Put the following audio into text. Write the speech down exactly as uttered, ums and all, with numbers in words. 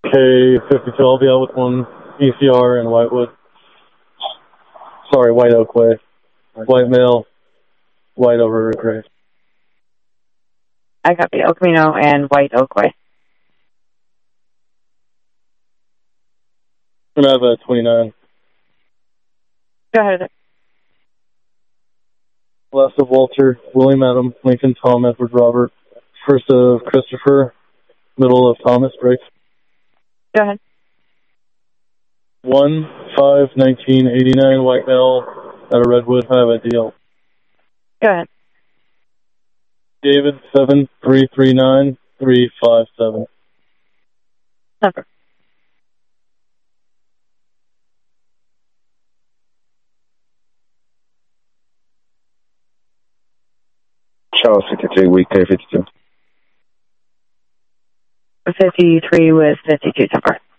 K fifty-two, I'll be out with one E C R in Whitewood. Sorry, White Oak Way. White male, white over gray. I copy. El Camino and White Oak Way. I'm going to have a twenty-nine. Go ahead. Last of Walter, William Adam, Lincoln Tom, Edward Robert. First of Christopher, middle of Thomas, breaks. Go ahead. one five nineteen eighty-nine, white male, out of Redwood. I have a deal. Go ahead. David, seven three three nine three five seven. Number. Charles, fifty-three, week K fifty-two. fifty-three with fifty-two number.